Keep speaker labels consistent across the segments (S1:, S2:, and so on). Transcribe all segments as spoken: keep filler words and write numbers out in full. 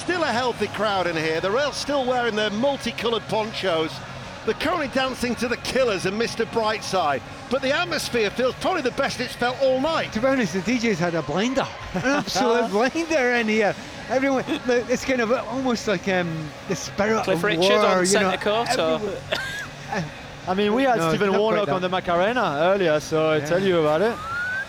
S1: Still a healthy crowd in here. They're all still wearing their multicoloured ponchos. They're currently dancing to the Killers and Mister Brightside, but the atmosphere feels probably the best it's felt all night.
S2: To be honest, the D J's had a blinder, an absolute blinder in here. Everyone, look, it's kind of almost like um, the spirit
S3: Cliff
S2: of
S3: Richard
S2: war,
S3: on
S2: you
S3: centre
S2: know,
S3: court, or?
S4: I mean, we had
S2: No,
S4: Stephen
S2: not
S4: Warnock
S2: quite
S4: on the
S2: that.
S4: Macarena earlier, so I
S2: Yeah.
S4: tell you about it.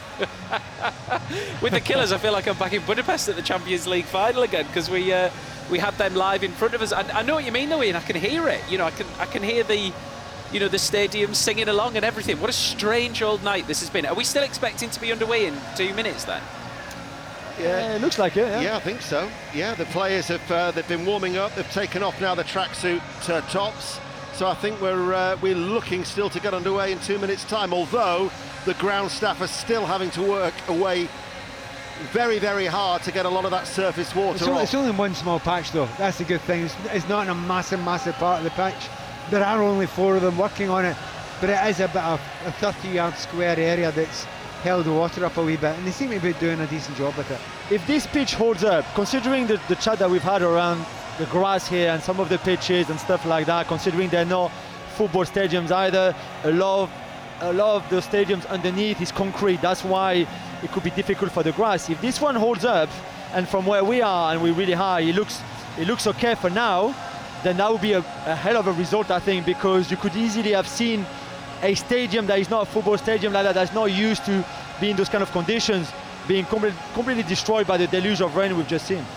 S3: With the Killers, I feel like I'm back in Budapest at the Champions League final again, because we uh, we had them live in front of us. I, I know what you mean, though, Ian. I can hear it. You know, I can I can hear the, you know, the stadium singing along and everything. What a strange old night this has been. Are we still expecting to be underway in two minutes then?
S4: Yeah, it looks like it. Yeah,
S1: Yeah, I think so. Yeah, the players have uh, they've been warming up. They've taken off now the tracksuit uh, tops. So I think we're uh, we're looking still to get underway in two minutes' time. Although the ground staff are still having to work away very, very hard to get a lot of that surface water
S2: It's only,
S1: off.
S2: it's only one small patch though, that's the good thing. It's, it's not in a massive, massive part of the pitch. There are only four of them working on it, but it is a bit of a thirty yard square area that's held the water up a wee bit, and they seem to be doing a decent job with it.
S4: If this pitch holds up, considering the, the chat that we've had around the grass here and some of the pitches and stuff like that, considering they're not football stadiums either, a lot of, a lot of those stadiums underneath is concrete. That's why it could be difficult for the grass. If this one holds up, and from where we are and we're really high, it looks it looks okay for now, then that would be a, a hell of a result, I think, because you could easily have seen a stadium that is not a football stadium like that, that's not used to be in those kind of conditions, being com- completely destroyed by the deluge of rain we've just seen.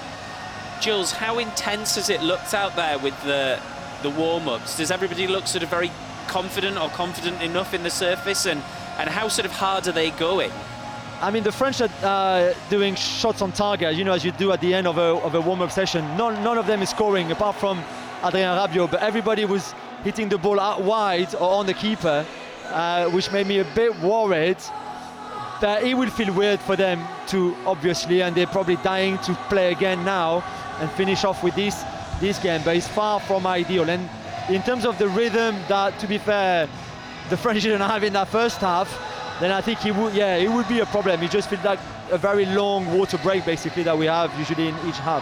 S3: Jules, how intense has it looked out there with the the warm-ups? Does everybody look sort of very confident or confident enough in the surface, and, and how sort of hard are they going?
S4: I mean, the French are uh, doing shots on target, you know, as you do at the end of a, of a warm-up session. None, none of them is scoring, apart from Adrien Rabiot, but everybody was hitting the ball out wide or on the keeper, uh, which made me a bit worried that it will feel weird for them to, obviously, and they're probably dying to play again now and finish off with this this game, but it's far from ideal. And in terms of the rhythm that, to be fair, the French didn't have in that first half, then I think it would, yeah, it would be a problem. It just feels like a very long water break, basically, that we have usually in each half.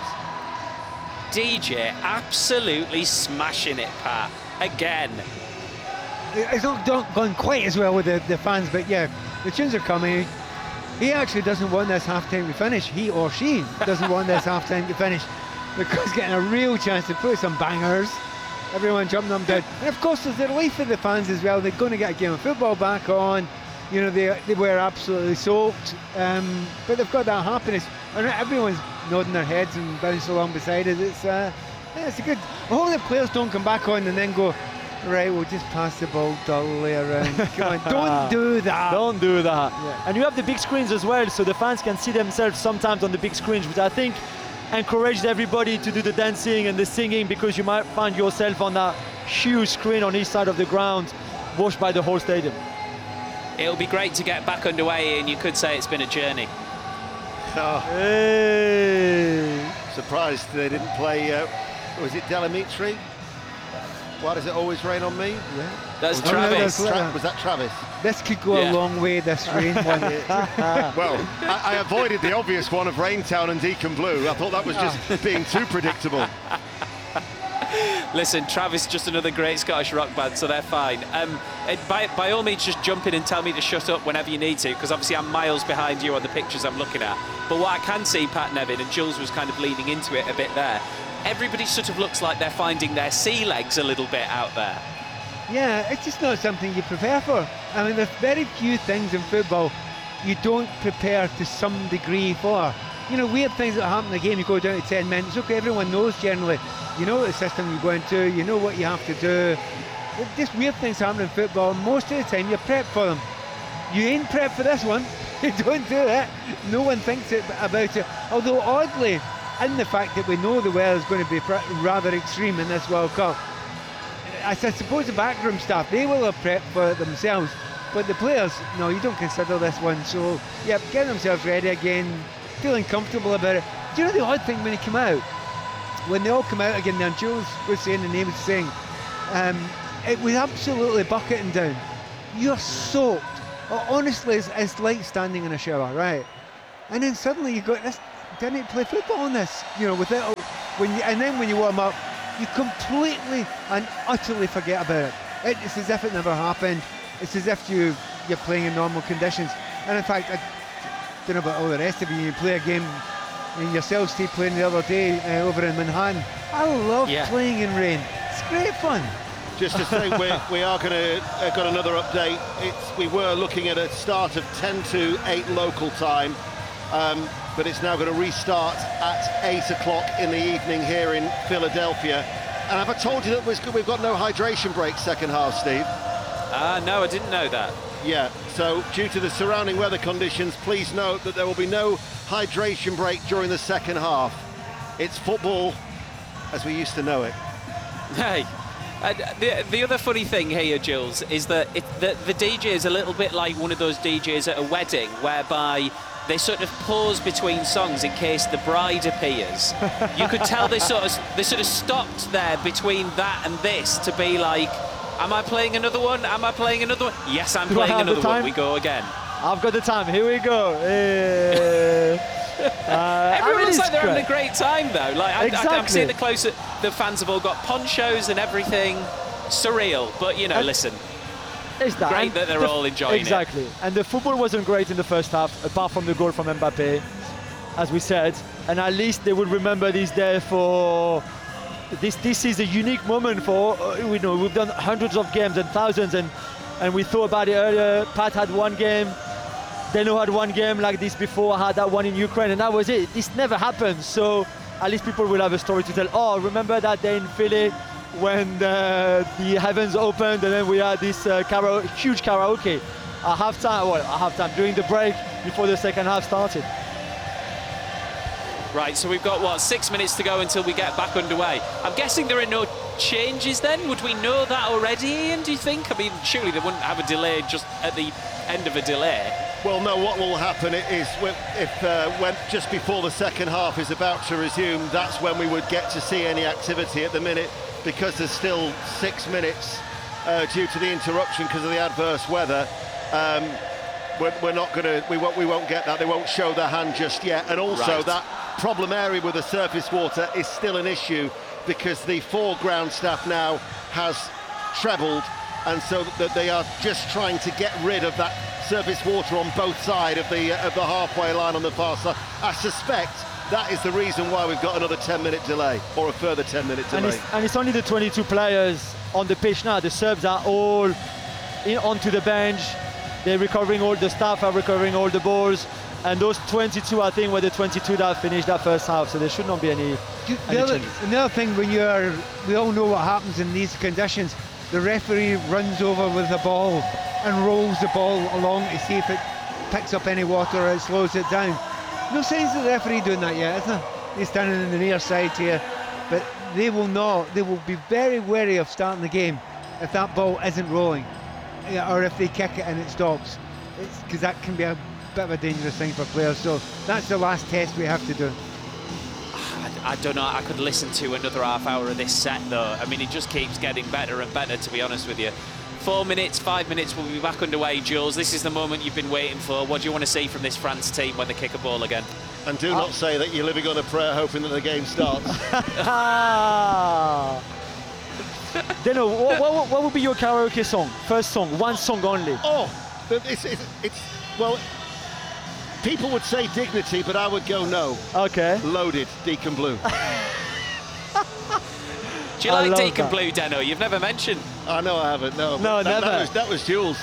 S3: D J absolutely smashing it, Pat, again.
S2: It's not not gone quite as well with the, the fans, but yeah, the tunes are coming. He actually doesn't want this half-time to finish. He or she doesn't want this half-time to finish, because getting a real chance to put some bangers, everyone jumping them down. And of course there's the relief of the fans as well. They're going to get a game of football back on. You know, they they were absolutely soaked, um, but they've got that happiness, and everyone's nodding their heads and bouncing along beside us. It's uh, yeah, it's a good. I hope the players don't come back on and then go, right, we'll just pass the ball dully around. Come on, don't do that.
S4: Don't do that.
S2: Yeah.
S4: And you have the big screens as well, so the fans can see themselves sometimes on the big screens, which I think encouraged everybody to do the dancing and the singing, because you might find yourself on that huge screen on each side of the ground, watched by the whole stadium.
S3: It'll be great to get back underway, and you could say it's been a journey.
S1: Oh,
S4: Hey.
S1: surprised they didn't play, uh, was it Delamitri? Why does it always rain on me?
S2: Yeah.
S3: That's
S2: Oh, no,
S3: Travis.
S2: that's-
S1: Tra- was that Travis?
S2: This could go
S3: Yeah.
S2: a long way, this rain one.
S1: Well, I, I avoided the obvious one of Raintown and Deacon Blue. I thought that was just being too predictable.
S3: Listen, Travis, just another great Scottish rock band, so they're fine. Um, and by, by all means, just jump in and tell me to shut up whenever you need to, because obviously I'm miles behind you on the pictures I'm looking at. But what I can see, Pat Nevin, and Jules was kind of leading into it a bit there, everybody sort of looks like they're finding their sea legs a little bit out there.
S2: Yeah, it's just not something you prepare for. I mean, there's very few things in football you don't prepare to some degree for. You know, weird things that happen in the game, you go down to ten minutes, okay, everyone knows generally, you know what the system you go into, you know what you have to do. Just weird things happen in football, and most of the time you're prepped for them. You ain't prepped for this one, you don't do it. No one thinks it, about it, although oddly, in the fact that we know the weather is going to be rather extreme in this World Cup, I suppose the backroom staff, they will have prepped for it themselves, but the players, no, you don't consider this one. So, yeah, getting themselves ready again, feeling comfortable about it. Do you know the odd thing when they come out? When they all come out again, now Jules was saying, and he was saying, um, it was absolutely bucketing down. You're soaked. Honestly, it's, it's like standing in a shower, right? And then suddenly you got this, didn't play football on this, you know, without when you, and then when you warm up, you completely and utterly forget about it. It's as if it never happened. It's as if you, you're playing in normal conditions. And in fact, I don't know about all the rest of you, you play a game, and yourself, Steve, playing the other day uh, over in Manhattan. I love
S3: Yeah.
S2: playing in rain. It's great fun.
S1: Just to say, we we are going to uh, got another update. It's we were looking at a start of ten to eight local time, um, but it's now going to restart at eight o'clock in the evening here in Philadelphia. And have I told you that we've we've got no hydration break second half, Steve?
S3: Ah, no, I didn't know that.
S1: Yeah. So due to the surrounding weather conditions, please note that there will be no hydration break during the second half. It's football as we used to know it.
S3: Hey. Uh, the, the other funny thing here, Jules, is that it, the, the D J is a little bit like one of those D Js at a wedding, whereby they sort of pause between songs in case the bride appears. You could tell they sort of they sort of stopped there between that and this to be like, am I playing another one? Am I playing another one? Yes, I'm
S4: Do I
S3: playing
S4: have the
S3: another one.
S4: time?
S3: We go again.
S4: I've got the time. Here we go. Eh, uh, I
S3: Everyone
S4: mean,
S3: looks
S4: it's
S3: like they're having a
S4: great.
S3: great time, though. Like I, I, I'm
S4: Exactly.
S3: seeing the closer. The fans have all got ponchos and everything. Surreal, but you know,
S4: And-
S3: listen.
S4: It's that.
S3: Great
S4: And
S3: that they're
S4: the-
S3: all enjoying it.
S4: Exactly. And the football wasn't great in the first half, apart from the goal from Mbappe, as we said. And at least they will remember this day for. This this is a unique moment for. Uh, we know we've done hundreds of games and thousands, and and we thought about it earlier. Pat had one game. Deno had one game like this before. I had that one in Ukraine, and that was it. This never happened. So at least people will have a story to tell. Oh, remember that day in Philly when uh, the heavens opened, and then we had this uh, karaoke, huge karaoke at halftime. Well, at halftime during the break before the second half started.
S3: Right, so we've got, what, six minutes to go until we get back underway. I'm guessing there are no changes then? Would we know that already, Ian, do you think? I mean, surely they wouldn't have a delay just at the end of a delay.
S1: Well, no, what will happen is when- if uh, when just before the second half is about to resume, that's when we would get to see any activity. At the minute, because there's still six minutes uh, due to the interruption because of the adverse weather, um, we're, we're not going to, we won't, we won't get that. They won't show their hand just yet. And also
S3: Right.
S1: that problem area with the surface water is still an issue because the foreground staff now has trebled, and so that they are just trying to get rid of that surface water on both sides of the uh, of the halfway line on the far side. I suspect that is the reason why we've got another ten minute delay or a further ten minute
S4: And
S1: delay.
S4: it's, and it's only the twenty-two players on the pitch now. The Serbs are all in, onto the bench. They're recovering all the staff, are recovering all the balls. And those twenty-two, I think, were the twenty-two that finished that first half. So there should not be any,
S2: The
S4: any
S2: other,
S4: changes.
S2: another thing, when you're, we all know what happens in these conditions. The referee runs over with the ball and rolls the ball along to see if it picks up any water or it slows it down. No signs of the referee doing that yet, is there? He's standing in the near side here, but they will not. They will be very wary of starting the game if that ball isn't rolling, yeah, or if they kick it and it stops, because that can be a bit of a dangerous thing for players. So that's the last test we have to do.
S3: I, I don't know, I could listen to another half hour of this set though. I mean, it just keeps getting better and better, to be honest with you. Four minutes, five minutes, we'll be back underway, Jules. This is the moment you've been waiting for. What do you want to see from this France team when they kick a ball again?
S1: And do not say that you're living on a prayer hoping that the game starts.
S4: Ah. Deno, what, what, what would be your karaoke song? First song, one song only.
S1: Oh, but it's, it's, it's well, people would say Dignity, but I would go no.
S4: Okay.
S1: Loaded, Deacon Blue.
S3: Do you
S4: I
S3: like
S4: love
S3: Deacon
S4: that.
S3: Blue, Deno? You've never mentioned.
S1: I know I haven't, no.
S4: No,
S1: that,
S4: never.
S1: That was, that was Jules.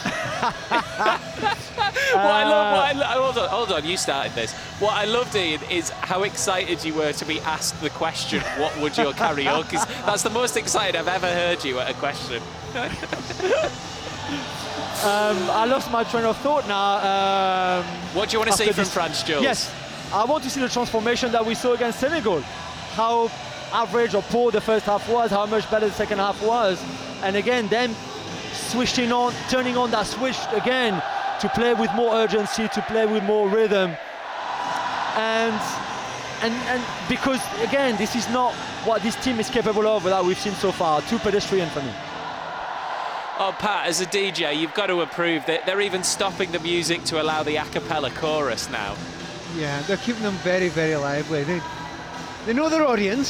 S3: What I love, what I lo- hold on, hold on, you started this. What I loved, Ian, is how excited you were to be asked the question, what would your karaoke? That's the most excited I've ever heard you at a question.
S4: Um, I lost my train of thought now. Um,
S3: What do you want to see
S4: after
S3: from
S4: this-
S3: France, Jules?
S4: Yes, I want to see the transformation that we saw against Senegal. How average or poor the first half was, how much better the second half was. And again, them switching on, turning on that switch again to play with more urgency, to play with more rhythm. And and and because again, this is not what this team is capable of that we've seen so far. Too pedestrian for me.
S3: Oh, Pat, as a D J, you've got to approve that they're even stopping the music to allow the a cappella chorus now.
S2: Yeah, they're keeping them very, very lively. They, they know their audience,